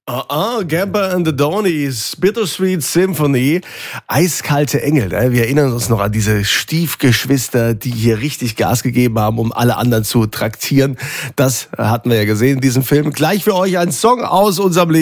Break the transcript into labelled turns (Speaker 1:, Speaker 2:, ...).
Speaker 1: Gamper and the Donies, Bittersweet Symphony, eiskalte Engel. Wir erinnern uns noch an diese Stiefgeschwister, die hier richtig Gas gegeben haben, um alle anderen zu traktieren. Das hatten wir ja gesehen in diesem Film. Gleich für euch ein Song aus unserem Leben.